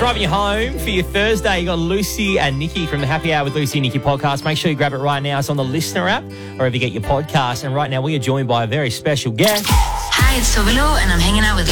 driving you home for your Thursday, you got Lucy and Nikki from the Happy Hour with Lucy and Nikki podcast. Make sure you grab it right now. It's on the Listener app, wherever you get your podcast. And right now we are joined by a very special guest. Hi, it's Tovalo, and I'm hanging out with